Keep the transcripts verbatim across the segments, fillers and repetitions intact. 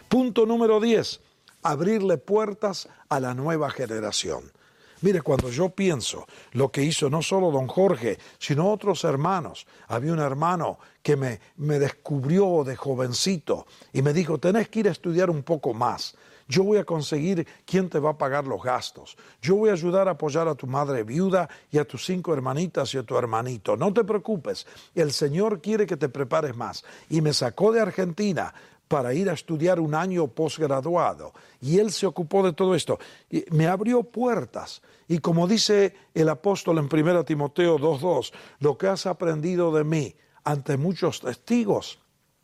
Punto número diez, abrirle puertas a la nueva generación. Mire, cuando yo pienso lo que hizo no solo don Jorge, sino otros hermanos. Había un hermano que me, me descubrió de jovencito y me dijo, tenés que ir a estudiar un poco más. Yo voy a conseguir quién te va a pagar los gastos. Yo voy a ayudar a apoyar a tu madre viuda y a tus cinco hermanitas y a tu hermanito. No te preocupes, el Señor quiere que te prepares más. Y me sacó de Argentina para ir a estudiar un año posgraduado. Y él se ocupó de todo esto. Y me abrió puertas. Y como dice el apóstol en primera Timoteo dos dos, lo que has aprendido de mí ante muchos testigos,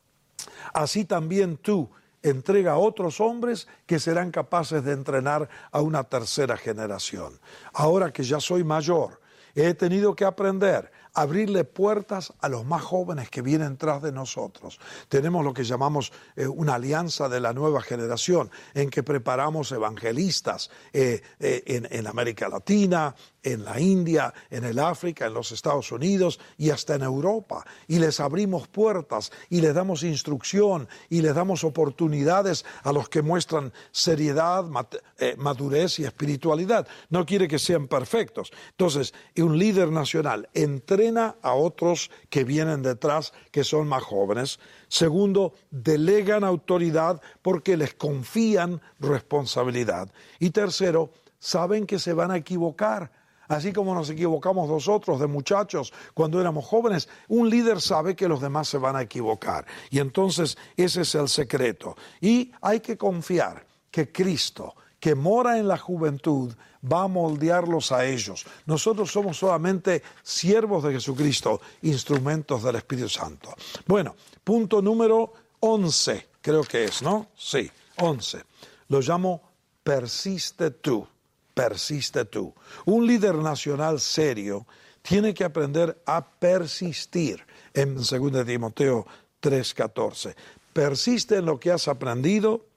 así también tú entrega a otros hombres que serán capaces de entrenar a una tercera generación. Ahora que ya soy mayor, he tenido que aprender a abrirle puertas a los más jóvenes que vienen tras de nosotros. Tenemos lo que llamamos eh, una alianza de la nueva generación, en que preparamos evangelistas eh, eh, en, en América Latina, en la India, en el África, en los Estados Unidos y hasta en Europa. Y les abrimos puertas y les damos instrucción y les damos oportunidades a los que muestran seriedad, mat- eh, madurez y espiritualidad. No quiere que sean perfectos. Entonces, un líder nacional entrena a otros que vienen detrás, que son más jóvenes. Segundo, delegan autoridad porque les confían responsabilidad. Y tercero, saben que se van a equivocar. Así como nos equivocamos nosotros de muchachos cuando éramos jóvenes, un líder sabe que los demás se van a equivocar. Y entonces ese es el secreto. Y hay que confiar que Cristo, que mora en la juventud, va a moldearlos a ellos. Nosotros somos solamente siervos de Jesucristo, instrumentos del Espíritu Santo. Bueno, punto número once, creo que es, ¿no? Sí, once. Lo llamo persiste tú. Persiste tú. Un líder nacional serio tiene que aprender a persistir. En segunda Timoteo tres catorce. Persiste en lo que has aprendido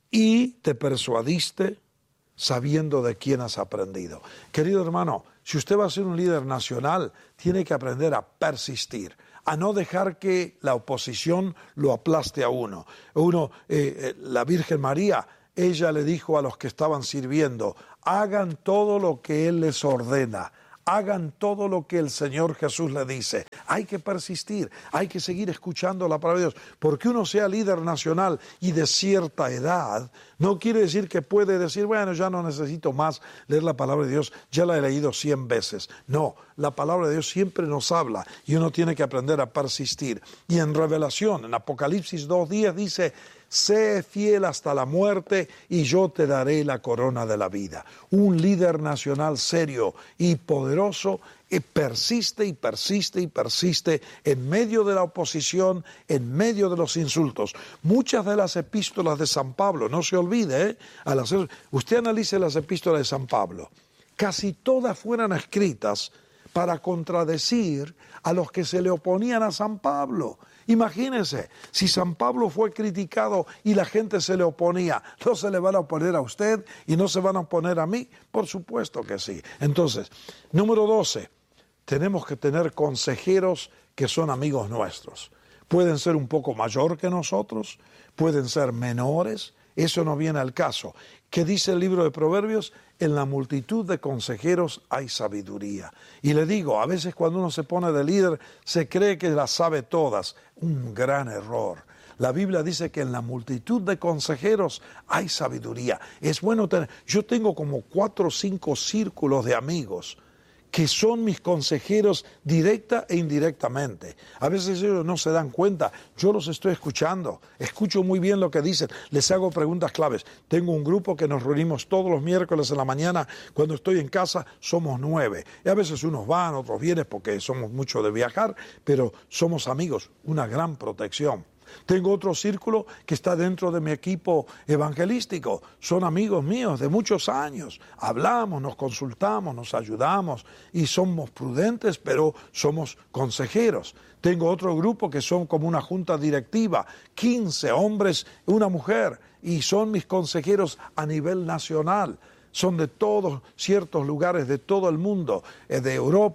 y te persuadiste sabiendo de quién has aprendido. Querido hermano, si usted va a ser un líder nacional, tiene que aprender a persistir, a no dejar que la oposición lo aplaste a uno. Uno, eh, eh, la Virgen María, ella le dijo a los que estaban sirviendo, hagan todo lo que Él les ordena, hagan todo lo que el Señor Jesús le dice. Hay que persistir, hay que seguir escuchando la palabra de Dios. Porque uno sea líder nacional y de cierta edad, no quiere decir que puede decir, bueno, ya no necesito más leer la palabra de Dios, ya la he leído cien veces. No, la palabra de Dios siempre nos habla y uno tiene que aprender a persistir. Y en Revelación, en Apocalipsis dos diez dice, sé fiel hasta la muerte y yo te daré la corona de la vida. Un líder nacional serio y poderoso y persiste y persiste y persiste en medio de la oposición, en medio de los insultos. Muchas de las epístolas de San Pablo, no se olvide, ¿eh? Al hacer, usted analice las epístolas de San Pablo, casi todas fueron escritas para contradecir a los que se le oponían a San Pablo. Imagínense, si San Pablo fue criticado y la gente se le oponía, ¿no se le van a oponer a usted y no se van a oponer a mí? Por supuesto que sí. Entonces, número doce, tenemos que tener consejeros que son amigos nuestros. Pueden ser un poco mayor que nosotros, pueden ser menores, eso no viene al caso. ¿Qué dice el libro de Proverbios? En la multitud de consejeros hay sabiduría. Y le digo, a veces cuando uno se pone de líder, se cree que las sabe todas. Un gran error. La Biblia dice que en la multitud de consejeros hay sabiduría. Es bueno tener... Yo tengo como cuatro o cinco círculos de amigos que son mis consejeros directa e indirectamente. A veces ellos no se dan cuenta, yo los estoy escuchando, escucho muy bien lo que dicen, les hago preguntas claves. Tengo un grupo que nos reunimos todos los miércoles en la mañana, cuando estoy en casa somos nueve. Y a veces unos van, otros vienen porque somos mucho de viajar, pero somos amigos, una gran protección. Tengo otro círculo que está dentro de mi equipo evangelístico. Son amigos míos de muchos años. Hablamos, nos consultamos, nos ayudamos y somos prudentes, pero somos consejeros. Tengo otro grupo que son como una junta directiva, quince hombres y una mujer, y son mis consejeros a nivel nacional. Son de todos ciertos lugares de todo el mundo, de Europa,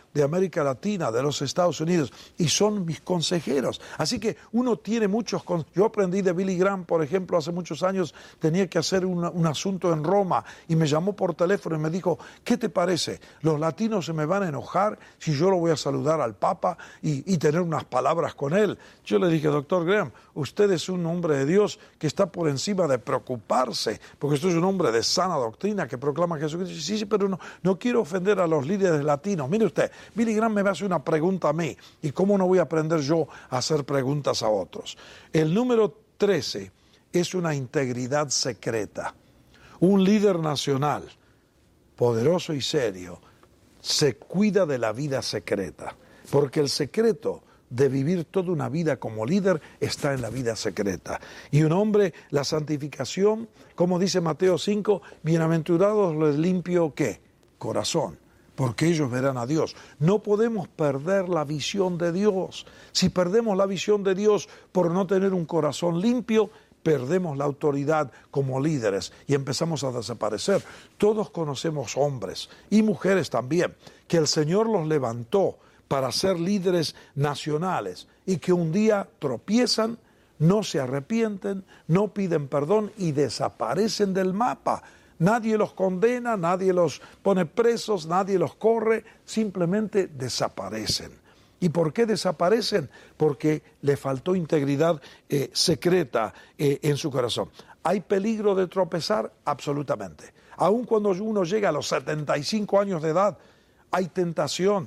de América Latina, de los Estados Unidos, y son mis consejeros. Así que uno tiene muchos... Con... Yo aprendí de Billy Graham, por ejemplo, hace muchos años tenía que hacer una, un asunto en Roma y me llamó por teléfono y me dijo, ¿qué te parece? Los latinos se me van a enojar si yo lo voy a saludar al Papa y, y tener unas palabras con él. Yo le dije, doctor Graham, usted es un hombre de Dios que está por encima de preocuparse, porque usted es un hombre de sana doctrina que proclama a Jesucristo. Sí, sí, pero no, no quiero ofender a los líderes latinos. Mire usted, Billy Graham me hace una pregunta a mí, ¿y cómo no voy a aprender yo a hacer preguntas a otros? El número trece es una integridad secreta. Un líder nacional, poderoso y serio, se cuida de la vida secreta, porque el secreto de vivir toda una vida como líder está en la vida secreta. Y un hombre, la santificación, como dice Mateo cinco, bienaventurados los limpios, ¿qué? Corazón, porque ellos verán a Dios. No podemos perder la visión de Dios. Si perdemos la visión de Dios por no tener un corazón limpio, perdemos la autoridad como líderes y empezamos a desaparecer. Todos conocemos hombres y mujeres también, que el Señor los levantó para ser líderes nacionales y que un día tropiezan, no se arrepienten, no piden perdón y desaparecen del mapa. Nadie los condena, nadie los pone presos, nadie los corre, simplemente desaparecen. ¿Y por qué desaparecen? Porque le faltó integridad eh, secreta eh, en su corazón. ¿Hay peligro de tropezar? Absolutamente. Aun cuando uno llega a los setenta y cinco años de edad, hay tentación.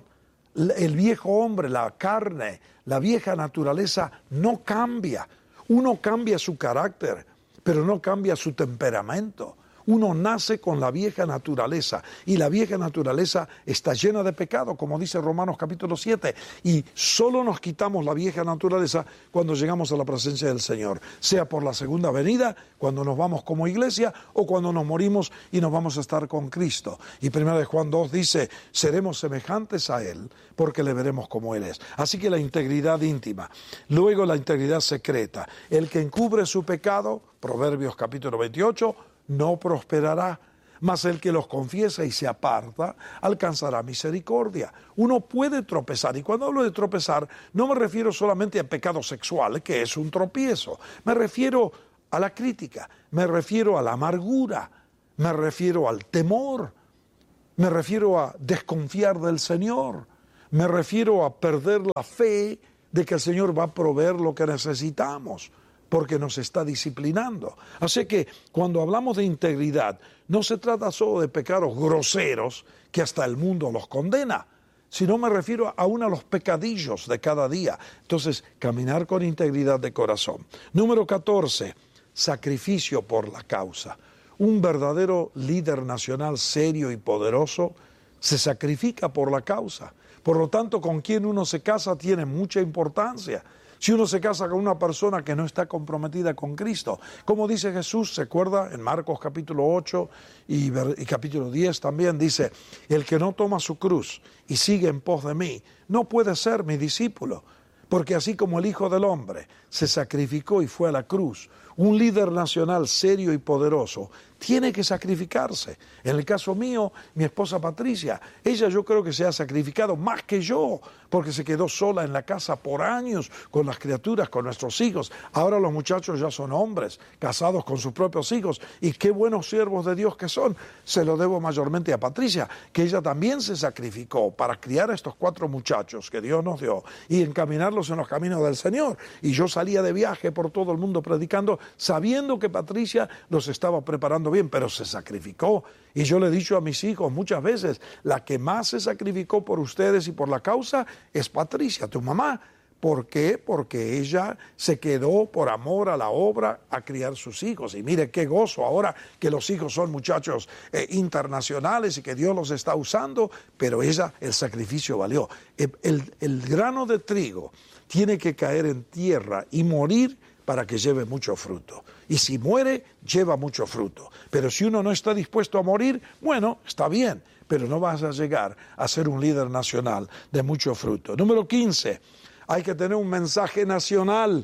El viejo hombre, la carne, la vieja naturaleza no cambia. Uno cambia su carácter, pero no cambia su temperamento. Uno nace con la vieja naturaleza y la vieja naturaleza está llena de pecado, como dice Romanos capítulo siete, y solo nos quitamos la vieja naturaleza cuando llegamos a la presencia del Señor, sea por la segunda venida, cuando nos vamos como iglesia, o cuando nos morimos y nos vamos a estar con Cristo. Y primera de Juan dos dice, seremos semejantes a Él, porque le veremos como Él es. Así que la integridad íntima, luego la integridad secreta, el que encubre su pecado, Proverbios capítulo veintiocho, no prosperará, mas el que los confiesa y se aparta, alcanzará misericordia. Uno puede tropezar, y cuando hablo de tropezar, no me refiero solamente a pecado sexual, que es un tropiezo, me refiero a la crítica, me refiero a la amargura, me refiero al temor, me refiero a desconfiar del Señor, me refiero a perder la fe de que el Señor va a proveer lo que necesitamos, porque nos está disciplinando. Así que cuando hablamos de integridad, no se trata solo de pecados groseros que hasta el mundo los condena, sino me refiero aún a los pecadillos de cada día. Entonces, caminar con integridad de corazón. Número catorce, sacrificio por la causa. Un verdadero líder nacional serio y poderoso se sacrifica por la causa. Por lo tanto, con quien uno se casa tiene mucha importancia. Si uno se casa con una persona que no está comprometida con Cristo, como dice Jesús, ¿se acuerda? En Marcos capítulo ocho y, y capítulo diez también dice, el que no toma su cruz y sigue en pos de mí, no puede ser mi discípulo, porque así como el Hijo del Hombre se sacrificó y fue a la cruz, un líder nacional serio y poderoso tiene que sacrificarse. En el caso mío, mi esposa Patricia, ella yo creo que se ha sacrificado más que yo, porque se quedó sola en la casa por años con las criaturas, con nuestros hijos. Ahora los muchachos ya son hombres, casados con sus propios hijos, y qué buenos siervos de Dios que son. Se lo debo mayormente a Patricia, que ella también se sacrificó para criar a estos cuatro muchachos que Dios nos dio y encaminarlos en los caminos del Señor. Y yo salía de viaje por todo el mundo predicando, sabiendo que Patricia los estaba preparando bien, pero se sacrificó. Y yo le he dicho a mis hijos muchas veces, la que más se sacrificó por ustedes y por la causa es Patricia, tu mamá. ¿Por qué? Porque ella se quedó por amor a la obra a criar sus hijos. Y mire qué gozo ahora que los hijos son muchachos eh, internacionales y que Dios los está usando, pero ella, el sacrificio valió. El, el, el grano de trigo tiene que caer en tierra y morir para que lleve mucho fruto. Y si muere, lleva mucho fruto. Pero si uno no está dispuesto a morir, bueno, está bien, pero no vas a llegar a ser un líder nacional de mucho fruto. Número quince, hay que tener un mensaje nacional.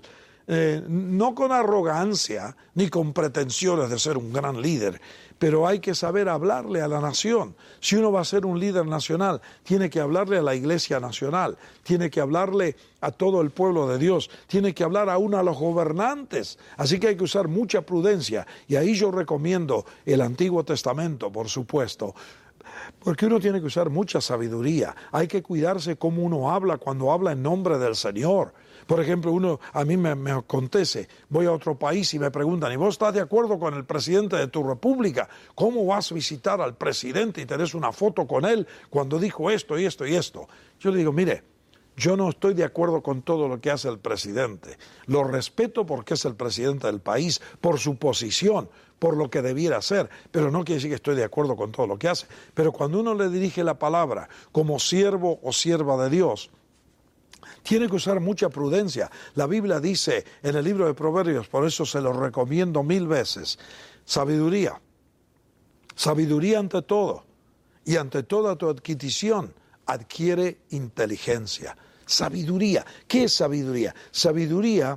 eh, no con arrogancia ni con pretensiones de ser un gran líder, pero hay que saber hablarle a la nación. Si uno va a ser un líder nacional, tiene que hablarle a la iglesia nacional, tiene que hablarle a todo el pueblo de Dios, tiene que hablar aún a los gobernantes. Así que hay que usar mucha prudencia, y ahí yo recomiendo el Antiguo Testamento, por supuesto, porque uno tiene que usar mucha sabiduría. Hay que cuidarse cómo uno habla cuando habla en nombre del Señor. Por ejemplo, uno, a mí me, me acontece, voy a otro país y me preguntan, ¿y vos estás de acuerdo con el presidente de tu república? ¿Cómo vas a visitar al presidente y tenés una foto con él cuando dijo esto y esto y esto? Yo le digo, mire, yo no estoy de acuerdo con todo lo que hace el presidente. Lo respeto porque es el presidente del país, por su posición, por lo que debiera hacer, pero no quiere decir que estoy de acuerdo con todo lo que hace. Pero cuando uno le dirige la palabra como siervo o sierva de Dios, tiene que usar mucha prudencia. La Biblia dice en el libro de Proverbios, por eso se lo recomiendo mil veces, sabiduría, sabiduría ante todo, y ante toda tu adquisición adquiere inteligencia. Sabiduría, ¿qué es sabiduría? Sabiduría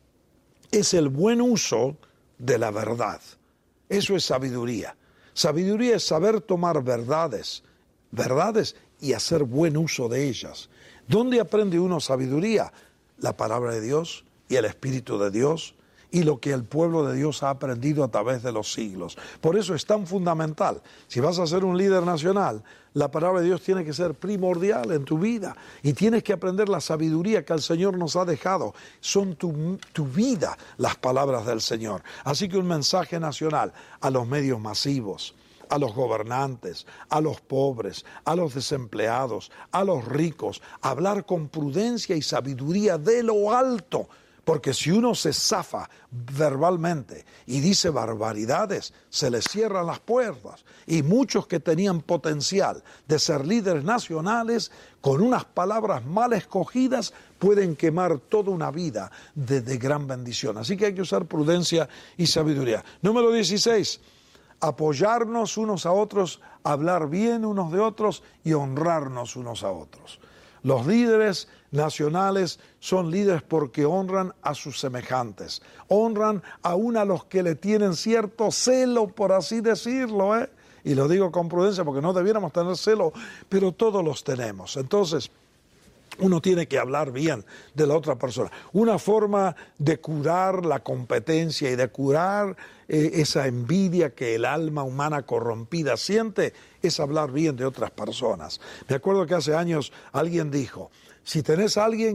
es el buen uso de la verdad. Eso es sabiduría. Sabiduría es saber tomar verdades, verdades y hacer buen uso de ellas. ¿Dónde aprende uno sabiduría? La palabra de Dios y el Espíritu de Dios y lo que el pueblo de Dios ha aprendido a través de los siglos. Por eso es tan fundamental. Si vas a ser un líder nacional, la palabra de Dios tiene que ser primordial en tu vida y tienes que aprender la sabiduría que el Señor nos ha dejado. Son tu, tu vida las palabras del Señor. Así que un mensaje nacional a los medios masivos, a los gobernantes, a los pobres, a los desempleados, a los ricos, hablar con prudencia y sabiduría de lo alto, porque si uno se zafa verbalmente y dice barbaridades, se le cierran las puertas, y muchos que tenían potencial de ser líderes nacionales, con unas palabras mal escogidas, pueden quemar toda una vida de, de gran bendición. Así que hay que usar prudencia y sabiduría. Número dieciséis. Apoyarnos unos a otros, hablar bien unos de otros y honrarnos unos a otros. Los líderes nacionales son líderes porque honran a sus semejantes, honran aún a los que le tienen cierto celo, por así decirlo, ¿eh? Y lo digo con prudencia porque no debiéramos tener celo, pero todos los tenemos. Entonces, uno tiene que hablar bien de la otra persona. Una forma de curar la competencia y de curar eh, esa envidia que el alma humana corrompida siente es hablar bien de otras personas. Me acuerdo que hace años alguien dijo, si tenés a alguien